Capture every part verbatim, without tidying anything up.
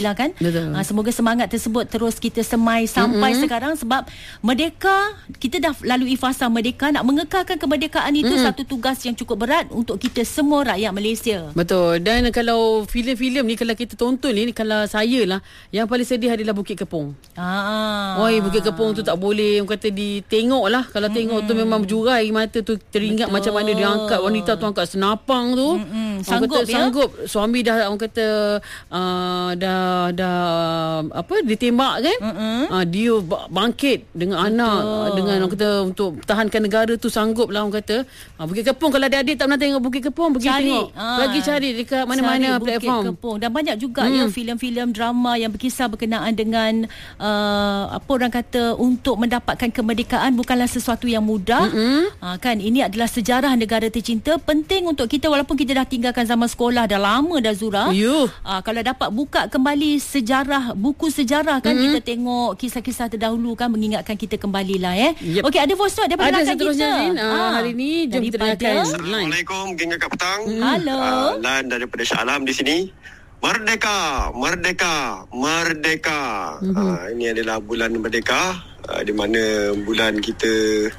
lah kan. Uh, semoga semangat tersebut terus kita semai sampai mm-hmm. sekarang, sebab merdeka, kita dah lalui fasa merdeka. Nak mengekalkan kemerdekaan itu mm-hmm. satu tugas yang cukup berat untuk kita semua rakyat Malaysia. Betul. Dan kalau filem-filem ni kalau kita tonton ni, kalau saya lah yang paling sedih adalah Bukit Kepong. Ah. Oi, Bukit Kepong tu tak boleh orang kata ditengok lah. Kalau mm-hmm. tengok tu memang berjurai mata tu, teringat betul. Macam mana dia angkat wanita tu angkat senapang tu. Mm-hmm. Sanggup kata, ya? Sanggup. Suami dah orang kata uh, dah dah apa ditembak kan, uh-uh. uh, dia bangkit dengan betul. Anak dengan orang kata untuk tahankan negara tu, sanggup lah orang kata. uh, Bukit Kepong, kalau adik-adik tak pernah tengok Bukit Kepong, pergi cari. Tengok uh, lagi cari dekat mana-mana platform Bukit Kepong. Dan banyak juga hmm. ya filem-filem drama yang berkisar berkenaan dengan uh, apa orang kata, untuk mendapatkan kemerdekaan bukanlah sesuatu yang mudah. uh-uh. uh, kan ini adalah sejarah negara tercinta, penting untuk kita walaupun kita dah tinggalkan zaman sekolah dah lama dah Zura. uh, kalau dapat buka kembali sejarah, buku sejarah kan, mm-hmm. kita tengok kisah-kisah terdahulu kan, mengingatkan kita kembali lah eh. Yep. Okey, ada voice note daripada rakan kita. Ada uh, hari ni jom kita dengarkan. Assalamualaikum, geng kakak petang. Mm. Halo. Uh, Lan daripada Shah Alam di sini. Merdeka, merdeka, merdeka. Mm-hmm. Uh, ini adalah bulan merdeka, uh, di mana bulan kita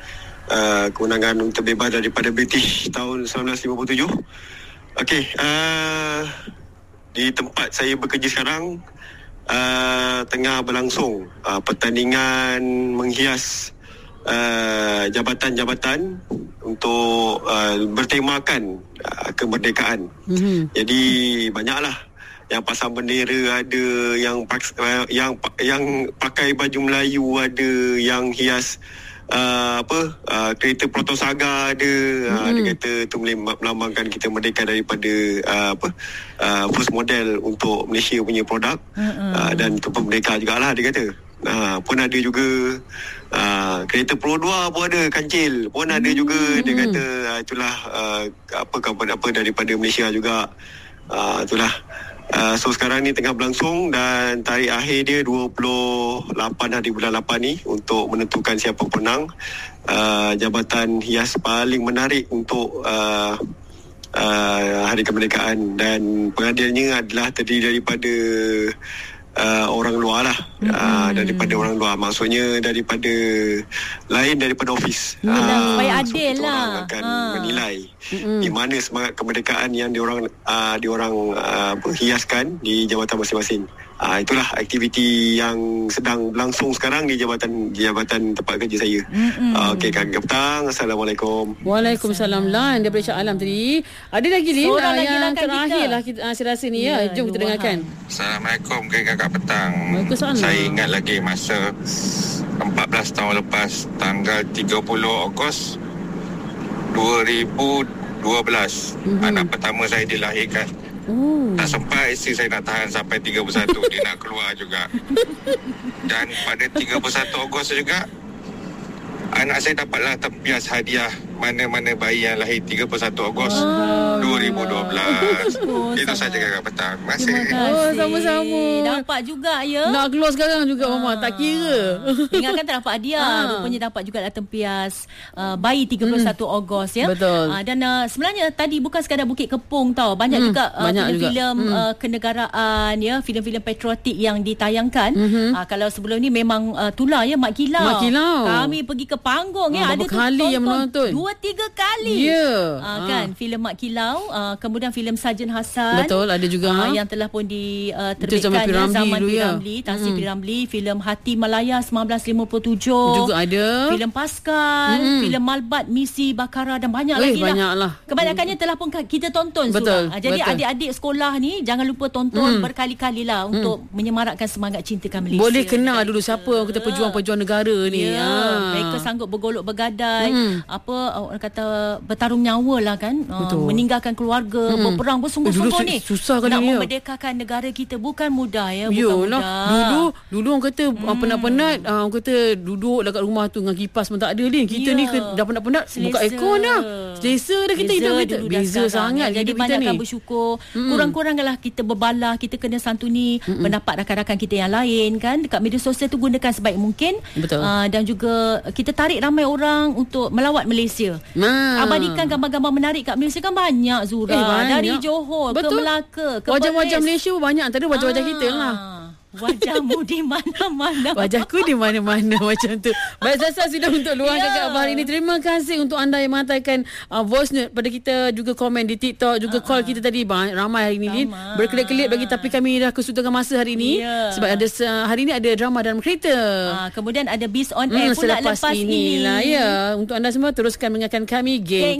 uh, kemenangan untuk bebas daripada British tahun sembilan belas lima puluh tujuh. Okey, uh, di tempat saya bekerja sekarang uh, tengah berlangsung uh, pertandingan menghias uh, jabatan-jabatan untuk uh, bertemakan uh, kemerdekaan. Mm-hmm. Jadi banyaklah yang pasang bendera, ada yang uh, yang yang pakai baju Melayu, ada yang hias Uh, apa uh, kereta Proton Saga ada. mm-hmm. uh, dia kata tu boleh melambangkan kita merdeka daripada uh, apa uh, first model untuk Malaysia punya produk. mm-hmm. uh, dan tu pun merdeka jugalah dia kata. uh, pun ada juga uh, kereta Pro dua pun ada, kancil pun ada mm-hmm. juga. Dia kata uh, itulah uh, apa apa daripada Malaysia juga. uh, itulah Uh, so sekarang ni tengah berlangsung dan tarikh akhir dia dua puluh lapan hari bulan lapan ni untuk menentukan siapa penang uh, jabatan hias paling menarik untuk uh, uh, Hari Kemerdekaan. Dan pengadilnya adalah terdiri daripada uh, orang luar lah. mm-hmm. uh, daripada orang luar, maksudnya daripada lain daripada ofis. mm, uh, supaya adil so, lah orang akan ha. menilai mm-hmm. di mana semangat kemerdekaan yang diorang uh, diorang uh, hiaskan di jabatan masing-masing. Uh, itulah aktiviti yang sedang berlangsung sekarang di jabatan jabatan tempat kerja saya. Mm-hmm. Uh, Okey, kakak petang. Assalamualaikum. Waalaikumsalam. Lan daripada Shah Alam tadi. Ada lagi Lin uh, yang terakhir lah kita, uh, saya rasa ni ya. ya. Jom kita dengarkan. Assalamualaikum kakak petang. Waalaikumsalam. Saya ingat lagi masa empat belas tahun lepas, tanggal tiga puluh Ogos dua ribu dua belas, mm-hmm. anak pertama saya dilahirkan. Oh. Tak sempat isteri saya nak tahan sampai tiga puluh satu. Dia nak keluar juga. Dan pada tiga puluh satu Ogos juga, anak saya dapatlah tempias hadiah mana-mana bayi yang lahir tiga puluh satu Ogos dua ribu dua belas. Oh, itu saja kakak petang. Terima kasih. Oh, sama-sama. Dapat juga ya. Nak keluar sekarang juga ha. Mama, tak kira. Ingatkan tak dapat hadiah. Ha. Rupanya dapat juga tempias uh, bayi tiga puluh satu hmm. Ogos ya. Betul. Uh, dan uh, sebenarnya tadi bukan sekadar Bukit Kepong tau. Banyak hmm. juga uh, Banyak filem-filem juga. Hmm. uh, kenegaraan ya, filem-filem patriotik yang ditayangkan. Hmm. Uh, kalau sebelum ni memang uh, tular ya, Mak Kilau. Mak Kilau. Kami pergi ke panggung ya, ada tu kali tonton yang menonton. Dua tiga kali. Ya. Yeah. Uh, kan ha. filem Mak Kilau, uh, kemudian filem Sarjan Hassan. Betul, ada juga uh, yang telah pun diterbitkan uh, ya, zaman P. ya. Ramlee, Tan Sri P. Ramlee, filem Hati Malaya sembilan belas lima puluh tujuh juga ada, filem Pascal, mm-hmm. filem Malbat, Misi Bakara dan banyak Weh, lagi lah. banyak lah. Kebanyakannya telah pun kita tonton. Betul, uh, jadi betul. adik-adik sekolah ni jangan lupa tonton mm. berkali-kali lah untuk mm. menyemarakkan semangat cintakan Malaysia. Boleh kenal dulu siapa orang kata pejuang-pejuang negara ni. Ya, ha. Mereka sanggup bergolok bergadai, mm. apa orang kata bertarung nyawa lah kan, uh, meninggalkan keluarga, hmm. berperang bersungguh-sungguh ni. Susah kali nak ni. Nak memerdekakan negara kita bukan mudah ya, bukan Yolah. mudah. Dulu dulu orang kata hmm. penat-penat, uh, orang kata duduk dekat rumah tu dengan kipas pun tak ada ni. Kita ya. ni dah penat-penat buka aircon dah. Selesa dah kita hidup kita. Beza sangat ya. Jadi banyakkan bersyukur. Hmm. Kurang-kuranglah kita berbalah, kita kena santuni hmm. pendapat rakan-rakan kita yang lain kan. Dekat media sosial tu gunakan sebaik mungkin. Betul. Uh, dan juga kita tarik ramai orang untuk melawat Malaysia. Nah. Abadikan gambar-gambar menarik kat Malaysia kan banyak Zura. Eh, banyak. Dari Johor, betul. Ke Melaka, ke wajah-wajah Malaysia banyak. Antara wajah-wajah ah. kita lah. Wajahmu di mana-mana. Wajahku di mana-mana macam tu. Baik, Zaza sudah untuk luangkan yeah. khabar hari ini. Terima kasih untuk anda yang menghantarkan uh, voice note pada kita, juga komen di TikTok, juga uh-uh. call kita tadi. Ramai hari ini, Lin. Berkelip-kelip bagi, tapi kami dah kesudahan masa hari ini. Yeah. Sebab ada uh, hari ini ada drama dalam kereta. Uh, kemudian ada Biz on Air hmm, pula lepas, lepas ini. ini. Lah, ya. Untuk anda semua teruskan mendengarkan kami, Geng